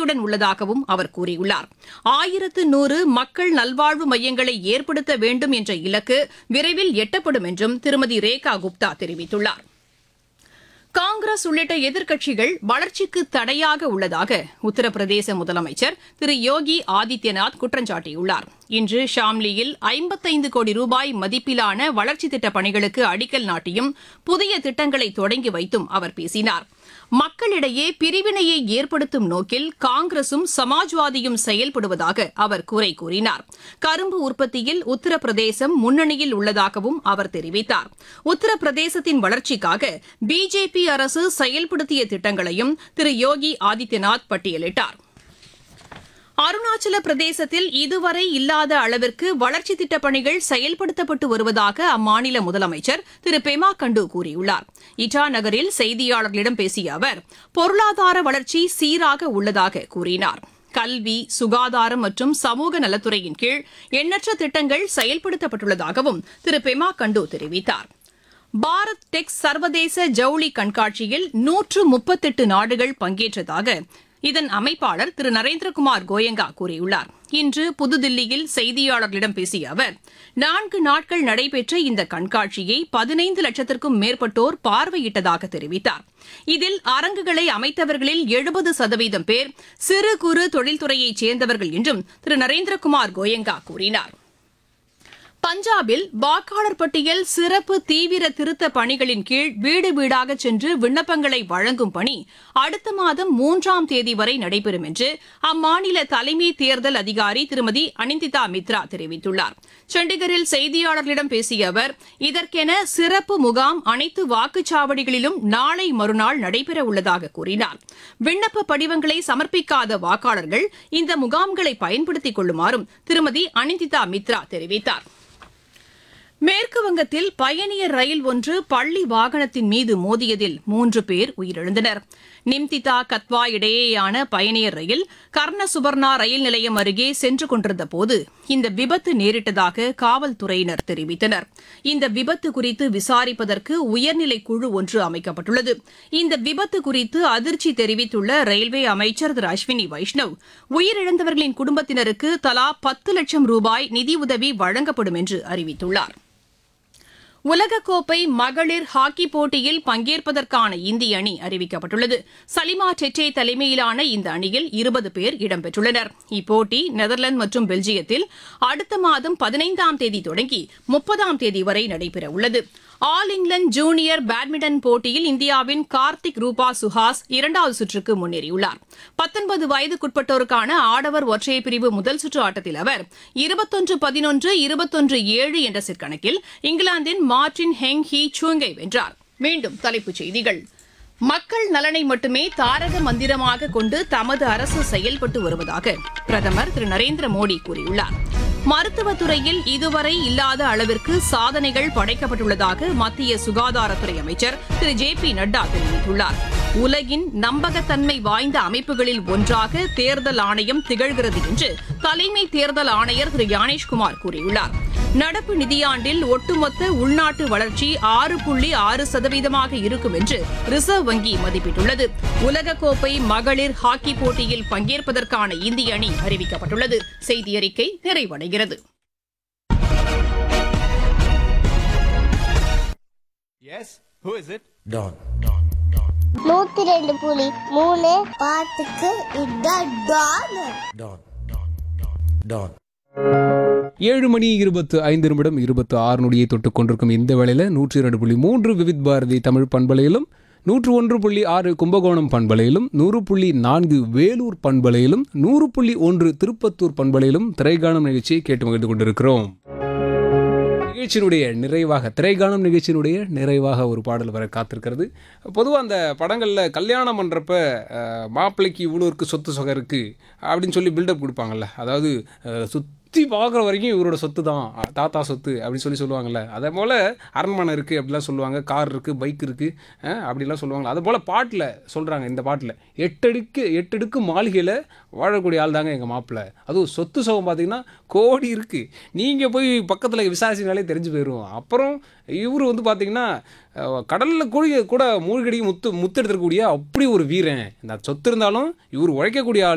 உறுதியுடன் உள்ளதாகவும் அவர் கூறியுள்ளார். 1100 மக்கள் நல்வாழ்வு மையங்களை ஏற்படுத்த வேண்டும் என்ற இலக்கு விரைவில் எட்டப்படும் என்றும் திருமதி ரேகா குப்தா தெரிவித்துள்ளார். காங்கிரஸ் உள்ளிட்ட எதிர்க்கட்சிகள் வளர்ச்சிக்கு தடையாக உள்ளதாக உத்தரப்பிரதேச முதலமைச்சர் திரு யோகி ஆதித்யநாத் குற்றம் சாட்டியுள்ளார். இன்று ஷாம்லியில் 55 கோடி ரூபாய் மதிப்பிலான வளர்ச்சித் திட்டப் பணிகளுக்கு அடிக்கல் நாட்டியும் புதிய திட்டங்களை தொடங்கி வைத்தும் அவர் பேசினார். மக்களிடையே பிரிவினையை ஏற்படுத்தும் நோக்கில் காங்கிரசும் சமாஜ்வாதியும் செயல்படுவதாக அவர் குறை கூறினார். கரும்பு உற்பத்தியில் உத்தரப்பிரதேசம் முன்னணியில் உள்ளதாகவும் அவர் தெரிவித்தார். உத்தரப்பிரதேசத்தின் வளர்ச்சிக்காக பிஜேபி அரசு செயல்படுத்திய திட்டங்களையும் திரு யோகி ஆதித்யநாத் பட்டியலிட்டார். அருணாச்சல பிரதேசத்தில் இதுவரை இல்லாத அளவிற்கு வளர்ச்சித் திட்டப் பணிகள் செயல்படுத்தப்பட்டு வருவதாக அம்மாநில முதலமைச்சர் திரு பெமா கண்டு கூறியுள்ளார். இட்டா நகரில் செய்தியாளர்களிடம் பேசிய அவர் பொருளாதார வளர்ச்சி சீராக உள்ளதாக கூறினார். கல்வி, சுகாதாரம் மற்றும் சமூக நலத்துறையின் கீழ் எண்ணற்ற திட்டங்கள் செயல்படுத்தப்பட்டுள்ளதாகவும் திரு பெமா கண்டு தெரிவித்தார். பாரத் டெக்ஸ் சர்வதேச ஜவுளி கண்காட்சியில் 138 நாடுகள் பங்கேற்றதாக இதன் அமைப்பாளர் திரு நரேந்திரகுமார் கோயங்கா கூறியுள்ளார். இன்று புதுதில்லியில் செய்தியாளர்களிடம் பேசிய அவர் 4 நாட்கள் நடைபெற்ற இந்த கண்காட்சியை 15 லட்சத்திற்கும் மேற்பட்டோர் பார்வையிட்டதாக தெரிவித்தார். இதில் அரங்குகளை அமைத்தவர்களில் 70% பேர் சிறு குறு தொழில்துறையைச் சேர்ந்தவர்கள் என்றும் திரு நரேந்திரகுமார் கோயங்கா கூறினார். பஞ்சாபில் வாக்காளர் பட்டியல் சிறப்பு தீவிர திருத்த பணிகளின் கீழ் வீடு வீடாக சென்று விண்ணப்பங்களை வழங்கும் பணி அடுத்த மாதம் 3ஆம் தேதி வரை நடைபெறும் என்று அம்மாநில தலைமை தேர்தல் அதிகாரி திருமதி அனிந்திதா மித்ரா தெரிவித்துள்ளார். சண்டிகரில் செய்தியாளர்களிடம் பேசிய அவர் இதற்கென சிறப்பு முகாம் அனைத்து வாக்குச்சாவடிகளிலும் நாளை மறுநாள் நடைபெறவுள்ளதாக கூறினார். விண்ணப்ப படிவங்களை சமர்ப்பிக்காத வாக்காளர்கள் இந்த முகாம்களை பயன்படுத்திக் கொள்ளுமாறும் திருமதி அனிந்திதா மித்ரா தெரிவித்தார். மேற்குவங்கத்தில் பயணியர் ரயில் ஒன்று பள்ளி வாகனத்தின் மீது மோதியதில் 3 பேர் உயிரிழந்தனர். நிம்திதா கத்வா இடையேயான பயணியர் ரயில் கர்ணசுபர்ணா ரயில் நிலையம் அருகே சென்று கொண்டிருந்தபோது இந்த விபத்து நேரிட்டதாக காவல்துறையினர் தெரிவித்தனர். இந்த விபத்து குறித்து விசாரிப்பதற்கு உயர்நிலை குழு ஒன்று அமைக்கப்பட்டுள்ளது. இந்த விபத்து குறித்து அதிர்ச்சி தெரிவித்துள்ள ரயில்வே அமைச்சர் திரு அஸ்வினி வைஷ்ணவ் உயிரிழந்தவர்களின் குடும்பத்தினருக்கு தலா 10 லட்சம் ரூபாய் நிதியுதவி வழங்கப்படும் என்று அறிவித்துள்ளார். உலகக்கோப்பை மகளிர் ஹாக்கி போட்டியில் பங்கேற்பதற்கான இந்திய அணி அறிவிக்கப்பட்டுள்ளது. சலிமா டெட்டே தலைமையிலான இந்த அணியில் 20 பேர் இடம்பெற்றுள்ளனர். இப்போட்டி நெதர்லாந்து மற்றும் பெல்ஜியத்தில் அடுத்த மாதம் 15ஆம் தேதி தொடங்கி 30ஆம் தேதி வரை நடைபெறவுள்ளது. ஆல் இங்கிலாந்து ஜூனியர் பேட்மிண்டன் போட்டியில் இந்தியாவின் கார்த்திக் ரூபா சுஹாஸ் 2வது சுற்றுக்கு முன்னேறியுள்ளார். 19 வயதுக்குட்பட்டோருக்கான ஆடவர் ஒற்றையர் பிரிவு முதல் சுற்று ஆட்டத்தில் அவர் 21-11, 21-7 என்ற செட் கணக்கில் இங்கிலாந்தின் மார்டின் ஹெங் ஹி சூங்கை வென்றார். மீண்டும் தலைப்புச் செய்திகள். மக்கள் நலனை மட்டுமே தாரக மந்திரமாக கொண்டு தமது அரசு செயல்பட்டு வருவதாக பிரதமர் திரு நரேந்திர மோடி கூறியுள்ளார். மருத்துவத்துறையில் இதுவரை இல்லாத அளவிற்கு சாதனைகள் படைக்கப்பட்டுள்ளதாக மத்திய சுகாதாரத்துறை அமைச்சர் திரு ஜே.பி. நட்டா தெரிவித்துள்ளார். உலகின் நம்பகத்தன்மை வாய்ந்த அமைப்புகளில் ஒன்றாக தேர்தல் ஆணையம் திகழ்கிறது என்று தலைமை தேர்தல் ஆணையர் திரு ஞானேஷ்குமார் கூறியுள்ளார். நடப்பு நிதியாண்டில் ஒட்டுமொத்த உள்நாட்டு வளர்ச்சி 6.6% இருக்கும் என்று ரிசர்வ் வங்கி மதிப்பிட்டுள்ளது. உலகக்கோப்பை மகளிர் ஹாக்கி போட்டியில் பங்கேற்பதற்கான இந்திய அணி அறிவிக்கப்பட்டுள்ளது. செய்தியறிக்கை நிறைவடைகிறது. Yes, who is it? Don. 102.3 பாட்டுக்கு இதான் டான். Don. Don. 7 மணி 25 நிமிடம் 26 நொடியை தொட்டுக் கொண்டிருக்கும் இந்த வேளையில் 102.3 விவித் பாரதி தமிழ் பண்பலையிலும் 101.6 கும்பகோணம் பண்பலையிலும் 100.4 வேலூர் பண்பலையிலும் 100.1 திருப்பத்தூர் பண்பலையிலும் திரைகாணும் நிகழ்ச்சியை கேட்டு மகிழ்ந்து கொண்டிருக்கிறோம். திரைகாணும் நிகழ்ச்சியினுடைய நிறைவாக ஒரு பாடல் வர காத்திருக்கிறது. பொதுவாக அந்த படங்களில் கல்யாணம் பண்ணுறப்ப மாப்பிள்ளைக்கு இவ்வளோ இருக்குது சொத்து சொகை இருக்குது அப்படின்னு சொல்லி பில்டப் கொடுப்பாங்கல்ல. அதாவது சுற்றி பார்க்குற வரைக்கும் இவரோட சொத்து தான், தாத்தா சொத்து அப்படின்னு சொல்லுவாங்கள்ல. அதே போல் அரண்மனை இருக்குது அப்படிலாம் சொல்லுவாங்க, கார் இருக்குது, பைக் இருக்குது அப்படிலாம் சொல்லுவாங்க. அதே போல் பாட்டில் சொல்கிறாங்க, இந்த பாட்டில் 8 அடுக்கு மாளிகையில் வாழக்கூடிய ஆள் தாங்க எங்கள் மாப்பிள்ளை. அதுவும் சொத்து சுகம் பார்த்திங்கன்னா கோடி இருக்குது. நீங்கள் போய் பக்கத்தில் விசாரிச்சினாலே தெரிஞ்சு போயிடும். அப்புறம் இவர் வந்து பார்த்திங்கன்னா கடலில் கூட மூழ்கடி முத்து எடுத்துக்கூடிய அப்படி ஒரு வீரன். இந்த சொத்து இருந்தாலும் இவர் உழைக்கக்கூடிய ஆள்.